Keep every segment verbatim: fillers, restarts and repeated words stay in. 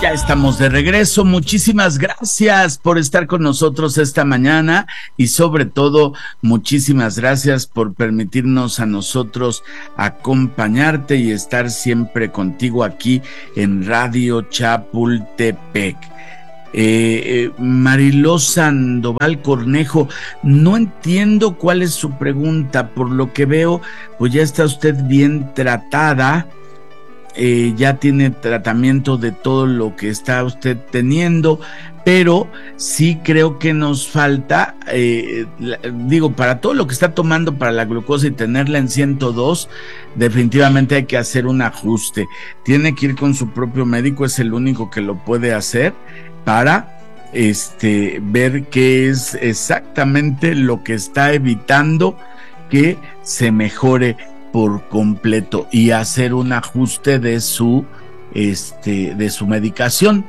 Ya estamos de regreso. Muchísimas gracias por estar con nosotros esta mañana y sobre todo muchísimas gracias por permitirnos a nosotros acompañarte y estar siempre contigo aquí en Radio Chapultepec. Eh, eh, Mariló Sandoval Cornejo, no entiendo cuál es su pregunta. Por lo que veo, pues ya está usted bien tratada. Eh, ya tiene tratamiento de todo lo que está usted teniendo, pero sí creo que nos falta, eh, la, digo, para todo lo que está tomando para la glucosa y tenerla en ciento dos, definitivamente hay que hacer un ajuste. Tiene que ir con su propio médico, es el único que lo puede hacer para este, ver qué es exactamente lo que está evitando que se mejore por completo y hacer un ajuste de su este de su medicación.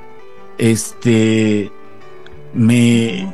Este me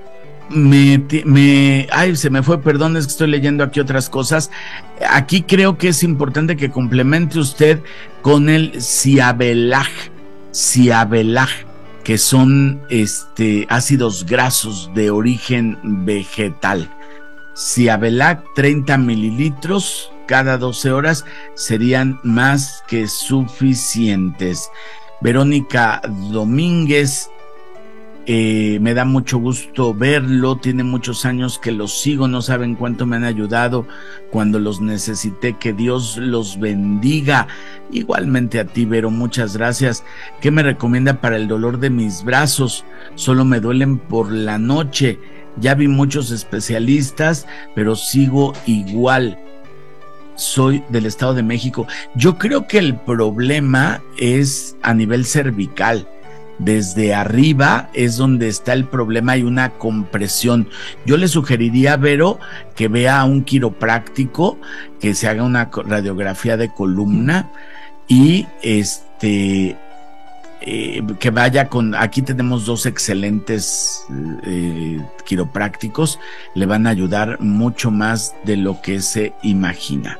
me me ay se me fue, perdón, es que estoy leyendo aquí otras cosas. Aquí creo que es importante que complemente usted con el Ciabelag, Ciabelag, que son este ácidos grasos de origen vegetal. Ciabelag, treinta mililitros cada doce horas serían más que suficientes. Verónica Domínguez, eh, me da mucho gusto verlo, tiene muchos años que los sigo, no saben cuánto me han ayudado cuando los necesité, que Dios los bendiga. Igualmente a ti, Vero, muchas gracias. ¿Qué me recomienda para el dolor de mis brazos? Solo me duelen por la noche. Ya vi muchos especialistas, pero sigo igual. Soy del Estado de México. Yo creo que el problema es a nivel cervical. Desde arriba es donde está el problema, hay una compresión. Yo le sugeriría, Vero, que vea a un quiropráctico, que se haga una radiografía de columna y este... Eh, que vaya con, aquí tenemos dos excelentes eh, quiroprácticos, le van a ayudar mucho más de lo que se imagina.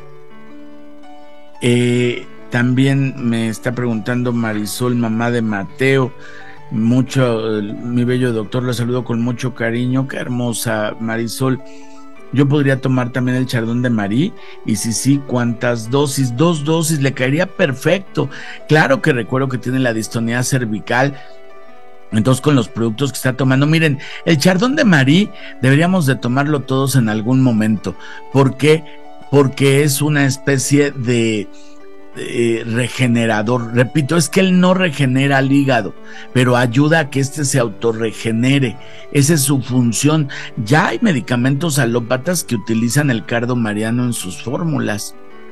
Eh, también me está preguntando Marisol, mamá de Mateo, mucho, mi bello doctor, lo saludo con mucho cariño. Qué hermosa, Marisol. Yo podría tomar también el Chardón de Marí, y si sí, ¿cuántas dosis? Dos dosis, le caería perfecto. Claro que recuerdo que tiene la distonía cervical, entonces con los productos que está tomando, miren, el Chardón de Marí deberíamos de tomarlo todos en algún momento. ¿Por qué? Porque es una especie de... Eh, regenerador. Repito, es que él no regenera el hígado, pero ayuda a que éste se autorregenere. Esa es su función. Ya hay medicamentos alópatas que utilizan el cardo mariano en sus fórmulas.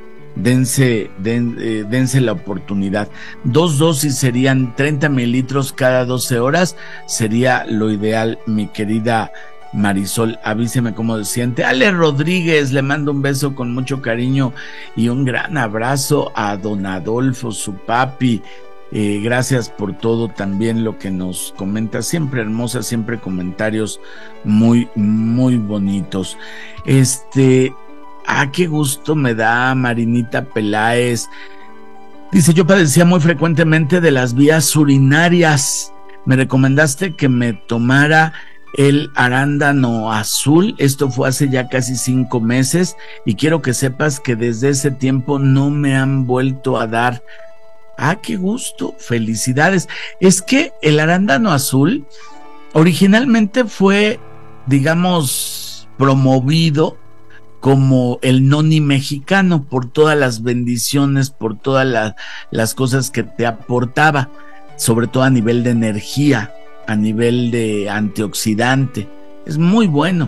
Dense, den, eh, dense la oportunidad. Dos dosis serían treinta mililitros cada doce horas. Sería lo ideal, mi querida Marisol. Avíseme cómo se siente. Ale Rodríguez, le mando un beso con mucho cariño y un gran abrazo a don Adolfo, su papi. Eh, gracias por todo también lo que nos comenta, siempre hermosa, siempre comentarios muy, muy bonitos. Este, ah, qué gusto me da Marinita Peláez. Dice, yo padecía muy frecuentemente de las vías urinarias. Me recomendaste que me tomara el arándano azul, esto fue hace ya casi cinco meses y quiero que sepas que desde ese tiempo no me han vuelto a dar. Ah, qué gusto, felicidades. Es que el arándano azul originalmente fue, digamos, promovido como el noni mexicano por todas las bendiciones, por todas la, las cosas que te aportaba, sobre todo a nivel de energía, a nivel de antioxidante. Es muy bueno,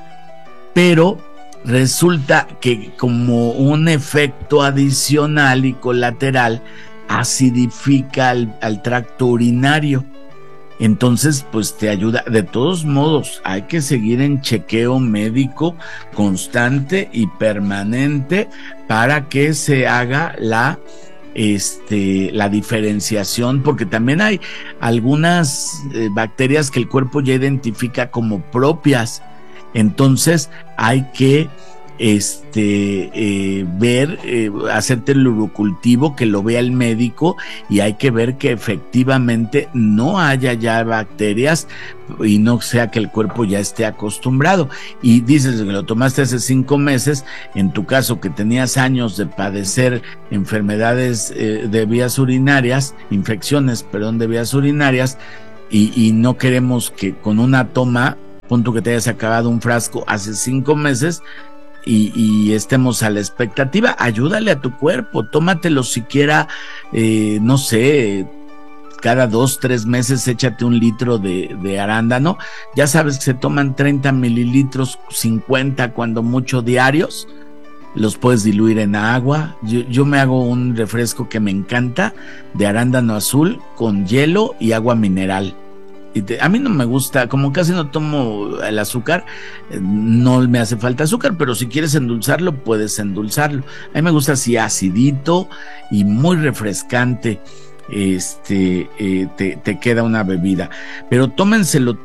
pero resulta que como un efecto adicional y colateral acidifica al, al tracto urinario. Entonces pues te ayuda. De todos modos hay que seguir en chequeo médico constante y permanente para que se haga la Este, la diferenciación, porque también hay algunas eh, bacterias que el cuerpo ya identifica como propias. Entonces hay que este, eh, ver, eh, hacerte el urocultivo, que lo vea el médico, y hay que ver que efectivamente no haya ya bacterias y no sea que el cuerpo ya esté acostumbrado. Y dices que lo tomaste hace cinco meses, en tu caso que tenías años de padecer enfermedades eh, de vías urinarias, infecciones, perdón, de vías urinarias, y, y no queremos que con una toma, punto que te hayas acabado un frasco hace cinco meses, Y, y estemos a la expectativa. Ayúdale a tu cuerpo, tómatelo siquiera, eh, no sé, cada dos, tres meses échate un litro de, de arándano. Ya sabes que se toman treinta mililitros, cincuenta cuando mucho diarios. Los puedes diluir en agua. Yo, yo me hago un refresco que me encanta de arándano azul con hielo y agua mineral. Y te, a mí no me gusta, como casi no tomo el azúcar, eh, no me hace falta azúcar, pero si quieres endulzarlo, puedes endulzarlo. A mí me gusta así acidito y muy refrescante. Este, eh, te, te queda una bebida, pero tómenselo